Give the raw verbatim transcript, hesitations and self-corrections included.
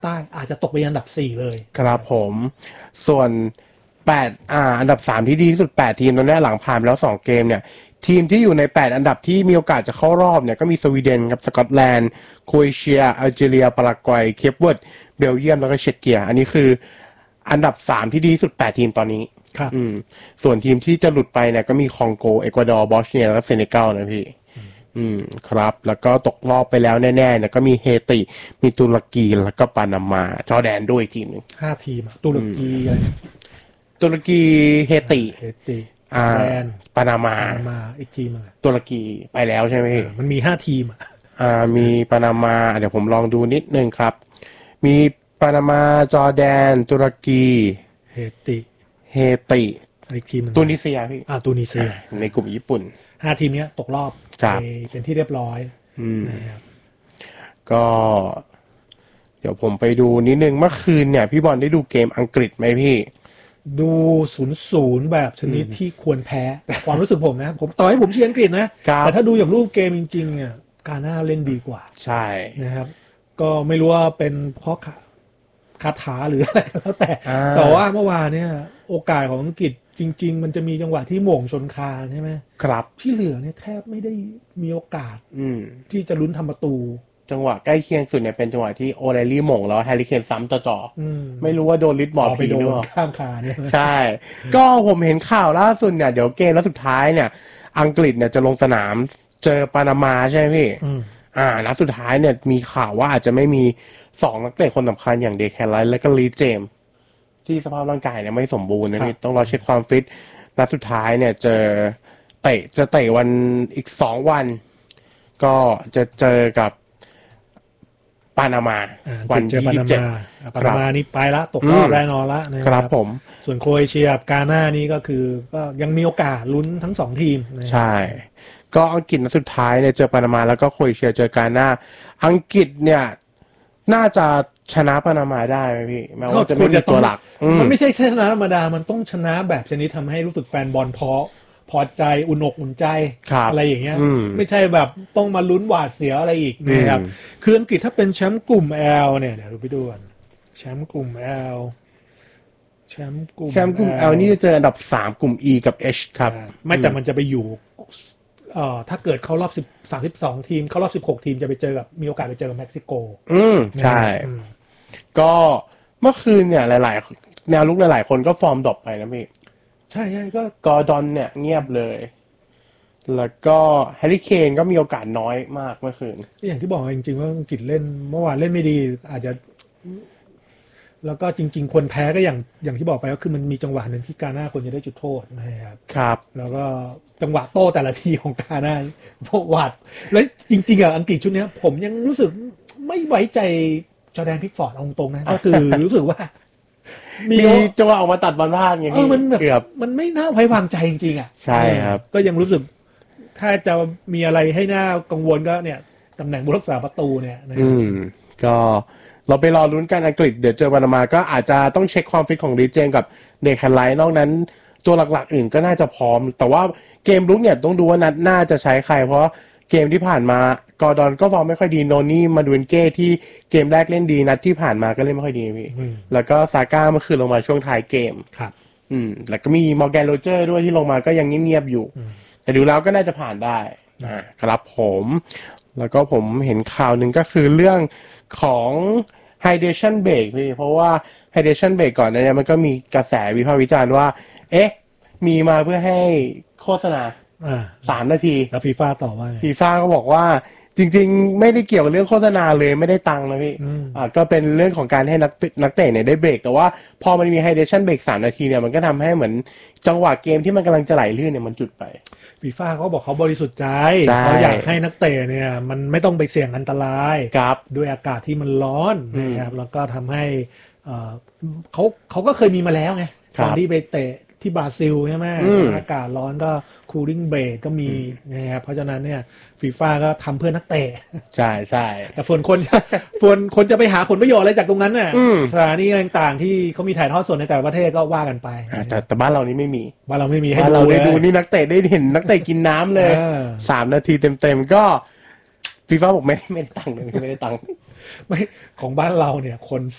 ใต้อาจจะตกไปอันดับสี่เลยครับผมส่วนแปดอ่าอันดับสามที่ดีที่สุดแปดทีมตอนนี้หลังผ่านไปแล้วสองเกมเนี่ยทีมที่อยู่ในแปดอันดับที่มีโอกาสจะเข้ารอบเนี่ยก็มีสวีเดนครับสกอตแลนด์โครเอเชียอัลจีเรียปารากวัยเคปเวิร์ดเบลเยียมแล้วก็เชกเกียอันนี้คืออันดับสามที่ดีที่สุดแปดทีมตอนนี้ครับอืมส่วนทีมที่จะหลุดไปเนี่ยก็มีคองโกเอกวาดอร์บอสเนียแล้วก็เซเนกัลนะพี่อืมครับแล้วก็ตกรอบไปแล้วแน่ๆเนี่ยก็มีเฮติมีตุรกีแล้วก็ปานามาจอร์แดนด้วยทีมนึงห้าทีมตุรกีอะไรตุรกีเฮติเฮติอ่าปานามาปานามาอีกทีมอ่ะตุรกีไปแล้วใช่ไหมพี่มันมีห้าทีมอ่ะอ่ามีปานามาเดี๋ยวผมลองดูนิดนึงครับมีปานามาจอร์แดนตุรกีเฮติเฮติอีกทีมนึงตูนิเซียพี่อ่าตูนิเซียในกลุ่มญี่ปุ่นห้าทีมเนี้ยตกรอบเป็นที่เรียบร้อยนะครับก็เดี๋ยวผมไปดูนิดนึงเมื่อคืนเนี่ยพี่บอลได้ดูเกมอังกฤษไหมพี่ดูศูนย์ศูนย์แบบชนิดที่ควรแพ้ความรู้สึกผมนะผมต่อให้ผมเชียร์อังกฤษนะแต่ถ้าดูอย่างรูปเกมจริงๆเนี่ยกาน่าเล่นดีกว่าใช่นะครับก็ไม่รู้ว่าเป็นเพราะคาถาหรืออะไรแล้วแต่แต่ว่าเมื่อวานเนี่ยโอกาสของอังกฤษจริงๆมันจะมีจังหวะที่โหม่งชนคานใช่ไหมครับที่เหลือเนี่ยแทบไม่ได้มีโอกาสที่จะลุ้นทำประตูจังหวะใกล้เคียงสุดเนี่ยเป็นจังหวะที่โอเรลลี่หม่งแล้วแฮร์รี่เคนซ้ำจ่อๆไม่รู้ว่าโดนลิดบอลผีหรือเปล่าข้างคาเนี่ยใช่ก็ผมเห็นข่าวล่าสุดเนี่ยเดี๋ยวเกมแล้วสุดท้ายเนี่ยอังกฤษเนี่ยจะลงสนามเจอปานามาใช่ไหมพี่อ่านัดสุดท้ายเนี่ยมีข่าวว่าอาจจะไม่มีสองนักเตะคนสำคัญอย่างเดคแคนไลท์และก็ลีเจมส์ที่สภาพร่างกายเนี่ยไม่สมบูรณ์นะพี่ต้องรอเช็คความฟิตนัดสุดท้ายเนี่ยเจอเตะจะเตะวันอีกสองวันก็จะเจอกับปานามาวันที่ยี่สิบเจ็ดปานามานี่ไปละตกรอบแน่นอนละนะครับผมส่วนโครเอเชียกาน่านี่ก็คือก็ยังมีโอกาสลุ้นทั้งสองทีมใช่ก็อังกฤษนัดสุดท้ายเนี่ยเจอปานามาแล้วก็โครเอเชียเจอกาน่าอังกฤษเนี่ยน่าจะชนะปานามาได้ไหมพี่แม้ว่าจะไม่มีตัวหลักมันไม่ใช่ชนะธรรมดามันต้องชนะแบบชนิดทำให้รู้สึกแฟนบอลพอพอใจอุ่นอกอุ่นใจอะไรอย่างเงี้ยไม่ใช่แบบต้องมาลุ้นหวาดเสียวอะไรอีกนะครับคืออังกฤษถ้าเป็นแชมป์กลุ่ม L เนี่ยเดี๋ยวเราไปดูกันแชมป์กลุ่ม L แชมป์กลุ่มแชมป์กลุ่ม L นี่จะเจออันดับสามกลุ่ม E กับ H ครับไม่แต่มันจะไปอยู่เอ่อถ้าเกิดเข้ารอบสิบ สามสิบสองทีมเข้ารอบสิบหกทีมจะไปเจอกับมีโอกาสไปเจอกับเม็กซิโกอืมใช่ก็เมื่อคืนเนี่ยหลายๆแนวลุกหลายๆคนก็ฟอร์มดรอปไปนะพี่ใช่ใช่ก็กอร์ดอนเนี่ยเงียบเลยแล้วก็แฮร์รี่เคนก็มีโอกาสน้อยมากเมื่อคืนอย่างที่บอกจริงๆว่าอังกฤษเล่นเมื่อวานเล่นไม่ดีอาจจะแล้วก็จริงๆคนแพ้ก็อย่างอย่างที่บอกไปก็คือมันมีจังหวะหนึ่งที่กาน่าควรจะได้จุดโทษนะครับครับแล้วก็จังหวะโต้แต่ละทีของกาน่าพวกวัดแล้วจริงๆอ่ะอังกฤษชุดนี้ผมยังรู้สึกไม่ไว้ใจจอร์แดนพิกฟอร์ดเอาตรงๆนะก็คือรู้สึกว่ามีจังหวะออกมาตัดบอลพลาดไงพี่มันแบบมันไม่น่าไว้วางใจจริงๆอ่ะใช่ครับก็ยังรู้สึกถ้าจะมีอะไรให้น่ากังวลก็เนี่ยตำแหน่งผู้รักษาประตูเนี่ยอืมก็เราไปรอลุ้นกันอังกฤษเดี๋ยวเจอปานามาก็อาจจะต้องเช็คความฟิตของลีเจนกับเดคแคนไลท์นอกนั้นตัวหลักๆอื่นก็น่าจะพร้อมแต่ว่าเกมลุกเนี่ยต้องดูว่านัดน่าจะใช้ใครเพราะเกมที่ผ่านมากอร์ดอนก็ฟอร์มไม่ค่อยดีโนนี่มาดูนเก้ที่เกมแรกเล่นดีนัดที่ผ่านมาก็เล่นไม่ค่อยดีพี่แล้วก็ซาก้าเมื่อคืนลงมาช่วงท้ายเกมครับอืมแล้วก็มีมอร์แกนโรเจอร์ด้วยที่ลงมาก็ยังเงียบๆอยู่แต่ดูแล้วก็น่าจะผ่านได้อ่าครับผมแล้วก็ผมเห็นข่าวหนึ่งก็คือเรื่องของ hydration break พี่เพราะว่า hydration break ก่อนเนี่ยมันก็มีกระแสวิพากษ์วิจารณ์ว่าเอ๊ะมีมาเพื่อให้โฆษณาสามนาทีแล้วฟีฟ่าต่อว่าฟีฟ่าก็บอกว่าจริงๆไม่ได้เกี่ยวกับเรื่องโฆษณาเลยไม่ได้ตังค์นะพี่อ่าก็เป็นเรื่องของการให้นักนักเตะเนี่ยได้เบรกแต่ว่าพอมันมีไฮเดชั่นเบรกสามนาทีเนี่ยมันก็ทำให้เหมือนจังหวะเกมที่มันกำลังจะไหลลื่นเนี่ยมันจุดไปฟีฟ่าเขาบอกเขาบริสุทธิ์ใจเขาอยากให้นักเตะเนี่ยมันไม่ต้องไปเสี่ยงอันตรายด้วยอากาศที่มันร้อนนะครับแล้วก็ทำให้เขาเขาก็เคยมีมาแล้วไงตอนที่ไปเตะที่บราซิลใช่ไหมอากาศร้อนก็คูลิ่งเบรกก็มีนะครับเพราะฉะนั้นเนี่ยฟีฟ่าก็ทำเพื่อนักเตะใช่ใช่แต่ส่วนคนส่วนคนจะไปหาผลประโยชน์อะไรจากตรงนั้นน่ะสถานีต่างๆที่เขามีถ่ายทอดสดในแต่ละประเทศก็ว่ากันไปแต่แต่บ้านเรานี่ไม่มีบ้านเราไม่มีให้เราได้ดูนี่นักเตะได้เห็นนักเตะกินน้ำเลยสามนาทีเต็มๆก็ฟีฟ่าบอกไม่ไม่ได้ตังค์เลยไม่ได้ตังค์ไม่ของบ้านเราเนี่ยคน